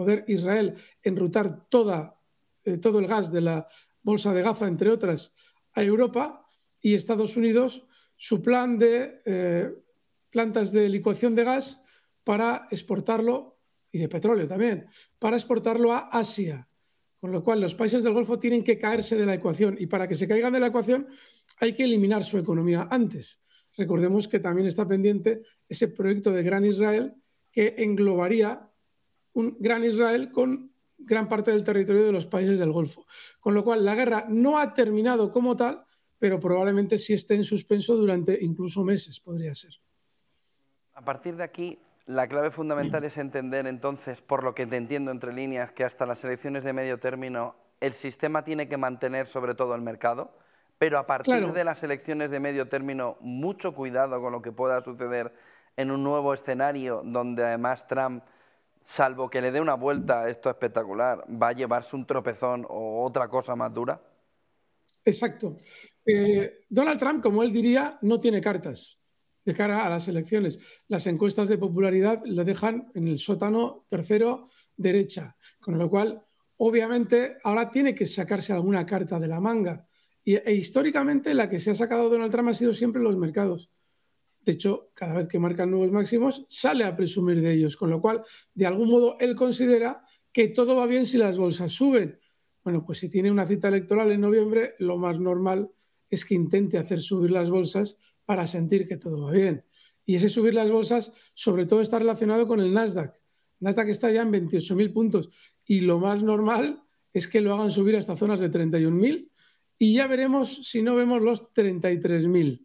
poder Israel enrutar todo el gas de la bolsa de Gaza, entre otras, a Europa, y Estados Unidos su plan de plantas de licuación de gas para exportarlo, y de petróleo también, para exportarlo a Asia. Con lo cual los países del Golfo tienen que caerse de la ecuación, y para que se caigan de la ecuación hay que eliminar su economía antes. Recordemos que también está pendiente ese proyecto de Gran Israel, que englobaría un Gran Israel con gran parte del territorio de los países del Golfo. Con lo cual la guerra no ha terminado como tal, pero probablemente sí esté en suspenso durante incluso meses, podría ser. A partir de aquí, la clave fundamental es entender entonces, por lo que te entiendo entre líneas, que hasta las elecciones de medio término el sistema tiene que mantener sobre todo el mercado, pero a partir de las elecciones de medio término, mucho cuidado con lo que pueda suceder en un nuevo escenario donde además Trump, salvo que le dé una vuelta a esto espectacular, va a llevarse un tropezón o otra cosa más dura. Exacto. Donald Trump, como él diría, no tiene cartas de cara a las elecciones. Las encuestas de popularidad le dejan en el sótano tercero derecha, con lo cual, obviamente, ahora tiene que sacarse alguna carta de la manga. E históricamente la que se ha sacado Donald Trump ha sido siempre los mercados. De hecho, cada vez que marcan nuevos máximos, sale a presumir de ellos, con lo cual, de algún modo, él considera que todo va bien si las bolsas suben. Bueno, pues si tiene una cita electoral en noviembre, lo más normal es que intente hacer subir las bolsas para sentir que todo va bien. Y ese subir las bolsas, sobre todo, está relacionado con el Nasdaq. El Nasdaq está ya en 28.000 puntos y lo más normal es que lo hagan subir hasta zonas de 31.000 y ya veremos si no vemos los 33.000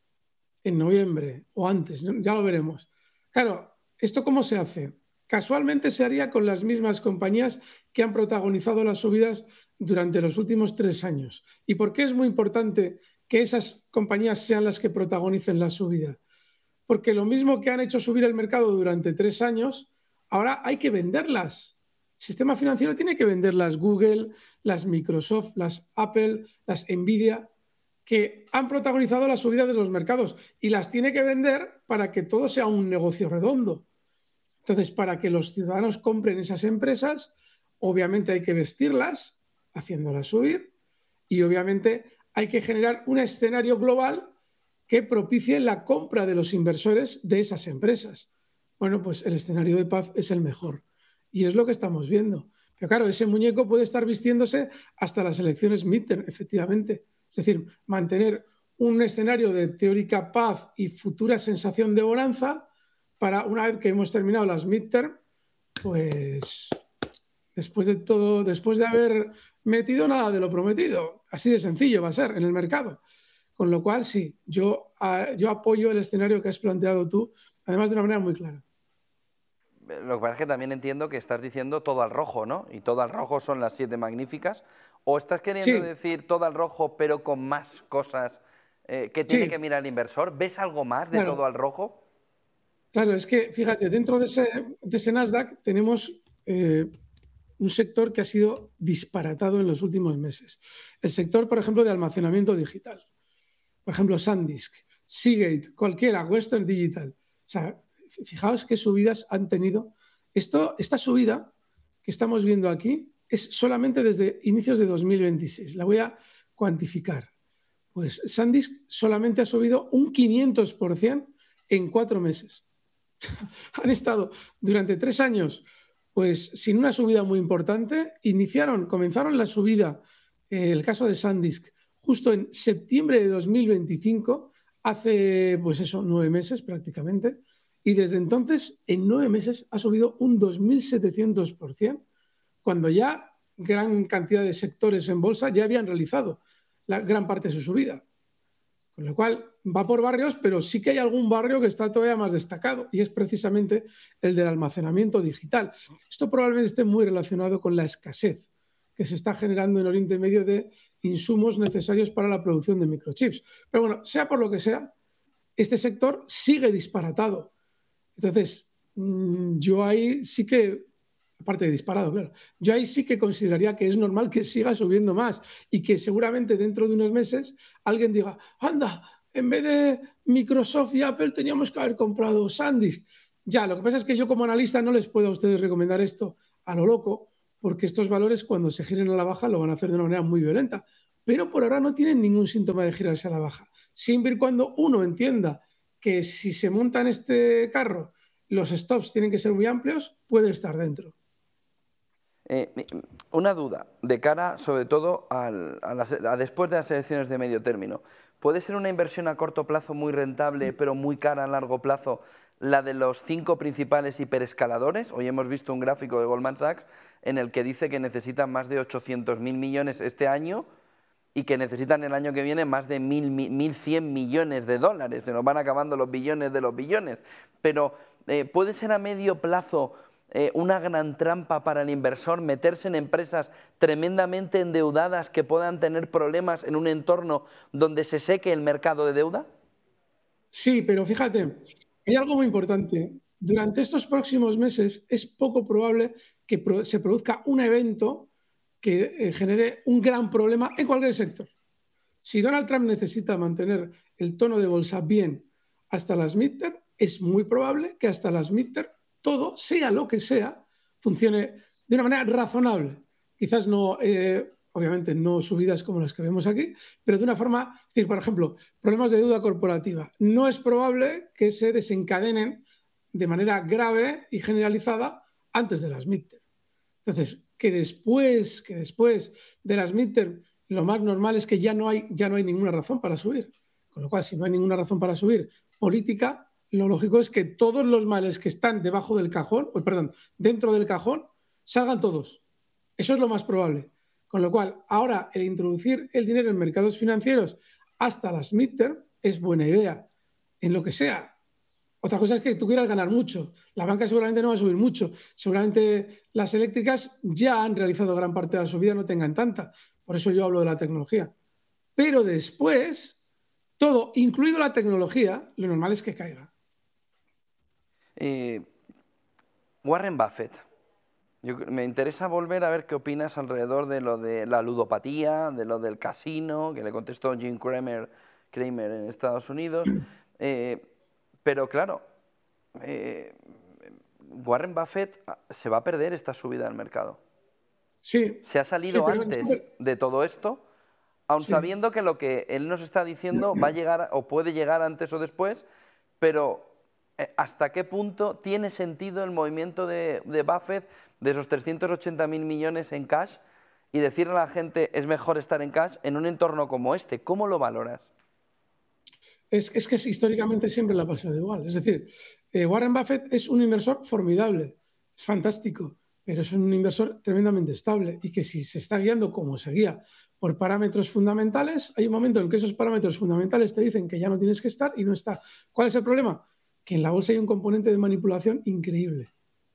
en noviembre o antes, ya lo veremos. Claro, ¿esto cómo se hace? Casualmente se haría con las mismas compañías que han protagonizado las subidas durante los últimos 3 años. ¿Y por qué es muy importante que esas compañías sean las que protagonicen la subida? Porque lo mismo que han hecho subir el mercado durante 3 años, ahora hay que venderlas. El sistema financiero tiene que vender las Google, las Microsoft, las Apple, las Nvidia, que han protagonizado la subida de los mercados, y las tiene que vender para que todo sea un negocio redondo. Entonces, para que los ciudadanos compren esas empresas, obviamente hay que vestirlas, haciéndolas subir, y obviamente hay que generar un escenario global que propicie la compra de los inversores de esas empresas. Bueno, pues el escenario de paz es el mejor, y es lo que estamos viendo. Pero claro, ese muñeco puede estar vistiéndose hasta las elecciones midterm, efectivamente. Es decir, mantener un escenario de teórica paz y futura sensación de bonanza para, una vez que hemos terminado las midterm, pues después de todo, después de haber metido nada de lo prometido. Así de sencillo va a ser en el mercado. Con lo cual, sí, yo apoyo el escenario que has planteado tú, además de una manera muy clara. Lo que pasa es que también entiendo que estás diciendo todo al rojo, ¿no? Y todo al rojo son las 7 magníficas. ¿O estás queriendo decir todo al rojo, pero con más cosas que tiene que mirar el inversor? ¿Ves algo más de todo al rojo? Claro, es que, fíjate, dentro de ese Nasdaq tenemos un sector que ha sido disparatado en los últimos meses. El sector, por ejemplo, de almacenamiento digital. Por ejemplo, SanDisk, Seagate, cualquiera, Western Digital. O sea, fijaos qué subidas han tenido. Esta subida que estamos viendo aquí es solamente desde inicios de 2026. La voy a cuantificar. Pues SanDisk solamente ha subido un 500% en 4 meses. Han estado durante 3 años pues sin una subida muy importante. Comenzaron la subida, el caso de SanDisk, justo en septiembre de 2025, hace pues eso, 9 meses prácticamente, y desde entonces en 9 meses ha subido un 2.700%, cuando ya gran cantidad de sectores en bolsa ya habían realizado la gran parte de su subida. Con lo cual va por barrios, pero sí que hay algún barrio que está todavía más destacado, y es precisamente el del almacenamiento digital. Esto probablemente esté muy relacionado con la escasez que se está generando en Oriente Medio de insumos necesarios para la producción de microchips. Pero bueno, sea por lo que sea, este sector sigue disparatado. Entonces, yo ahí sí que, aparte de disparado, claro, yo ahí sí que consideraría que es normal que siga subiendo más, y que seguramente dentro de unos meses alguien diga, anda, en vez de Microsoft y Apple teníamos que haber comprado SanDisk. Ya, lo que pasa es que yo como analista no les puedo a ustedes recomendar esto a lo loco, porque estos valores cuando se giren a la baja lo van a hacer de una manera muy violenta. Pero por ahora no tienen ningún síntoma de girarse a la baja. Siempre y cuando uno entienda que si se monta en este carro, los stops tienen que ser muy amplios, puede estar dentro. Una duda, de cara sobre todo después de las elecciones de medio término. ¿Puede ser una inversión a corto plazo muy rentable, pero muy cara a largo plazo, la de los 5 principales hiperescaladores? Hoy hemos visto un gráfico de Goldman Sachs en el que dice que necesitan más de 800.000 millones este año y que necesitan el año que viene más de 1.100 millones de dólares. Se nos van acabando los billones de los billones. Pero ¿puede ser a medio plazo una gran trampa para el inversor meterse en empresas tremendamente endeudadas que puedan tener problemas en un entorno donde se seque el mercado de deuda? Sí, pero fíjate, hay algo muy importante. Durante estos próximos meses es poco probable que se produzca un evento que genere un gran problema en cualquier sector. Si Donald Trump necesita mantener el tono de bolsa bien hasta las midterm, es muy probable que hasta las midterm todo, sea lo que sea, funcione de una manera razonable. Quizás no, obviamente, no subidas como las que vemos aquí, pero de una forma, es decir, por ejemplo, problemas de deuda corporativa. No es probable que se desencadenen de manera grave y generalizada antes de las midterm. Entonces, que después de las midterm, lo más normal es que ya no hay ninguna razón para subir. Con lo cual, si no hay ninguna razón para subir política, lo lógico es que todos los males que están debajo del cajón, dentro del cajón, salgan todos. Eso es lo más probable. Con lo cual, ahora el introducir el dinero en mercados financieros hasta las midterm es buena idea, en lo que sea. Otra cosa es que tú quieras ganar mucho. La banca seguramente no va a subir mucho. Seguramente las eléctricas ya han realizado gran parte de la subida, no tengan tanta. Por eso yo hablo de la tecnología. Pero después, todo, incluido la tecnología, lo normal es que caiga. Warren Buffett. Me interesa volver a ver qué opinas alrededor de lo de la ludopatía, de lo del casino, que le contestó Jim Cramer en Estados Unidos. Pero claro, Warren Buffett se va a perder esta subida del mercado. Sí. Se ha salido antes de todo esto, aun sabiendo que lo que él nos está diciendo va a llegar o puede llegar antes o después, pero ¿hasta qué punto tiene sentido el movimiento de Buffett de esos 380.000 millones en cash y decirle a la gente es mejor estar en cash en un entorno como este? ¿Cómo lo valoras? Es que históricamente siempre le ha pasado igual. Es decir, Warren Buffett es un inversor formidable, es fantástico, pero es un inversor tremendamente estable y que si se está guiando como se guía por parámetros fundamentales, hay un momento en que esos parámetros fundamentales te dicen que ya no tienes que estar y no está. ¿Cuál es el problema? Que en la bolsa hay un componente de manipulación increíble.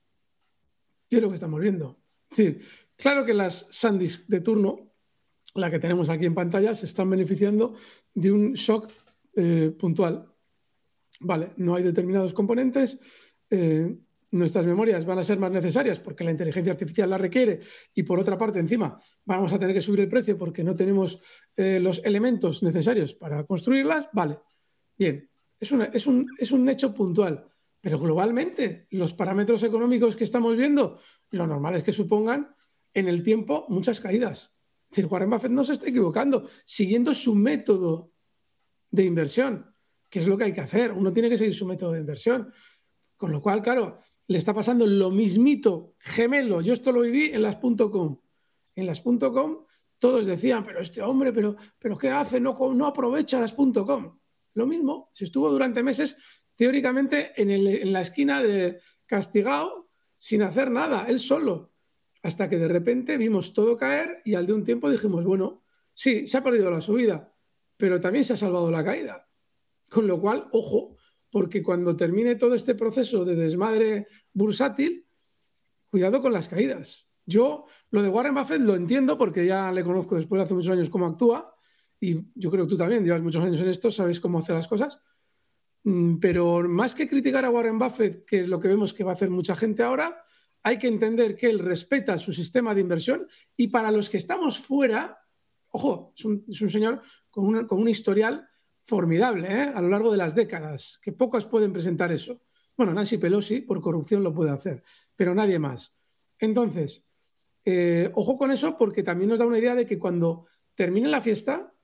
Y es lo que estamos viendo. Es decir, claro que las Sandys de turno, la que tenemos aquí en pantalla, se están beneficiando de un shock puntual. Vale, no hay determinados componentes, nuestras memorias van a ser más necesarias porque la inteligencia artificial la requiere y por otra parte encima vamos a tener que subir el precio porque no tenemos los elementos necesarios para construirlas. Vale, bien, es un hecho puntual, pero globalmente los parámetros económicos que estamos viendo, lo normal es que supongan en el tiempo muchas caídas. Es decir, Warren Buffett no se está equivocando, siguiendo su método de inversión, que es lo que hay que hacer. Uno tiene que seguir su método de inversión. Con lo cual, claro, le está pasando lo mismito, gemelo. Yo esto lo viví en las .com. En las .com todos decían, pero este hombre, pero ¿qué hace? No aprovecha las .com. Lo mismo, se estuvo durante meses teóricamente en la esquina de castigado sin hacer nada, él solo. Hasta que de repente vimos todo caer y al de un tiempo dijimos, bueno, sí, se ha perdido la subida, pero también se ha salvado la caída. Con lo cual, ojo, porque cuando termine todo este proceso de desmadre bursátil, cuidado con las caídas. Yo lo de Warren Buffett lo entiendo porque ya le conozco después de hace muchos años cómo actúa y yo creo que tú también llevas muchos años en esto, sabes cómo hacer las cosas. Pero más que criticar a Warren Buffett, que es lo que vemos que va a hacer mucha gente ahora, hay que entender que él respeta su sistema de inversión y para los que estamos fuera, ojo, es un señor con un historial formidable a lo largo de las décadas, que pocos pueden presentar eso. Bueno, Nancy Pelosi por corrupción lo puede hacer, pero nadie más. Entonces, ojo con eso porque también nos da una idea de que cuando termine la fiesta,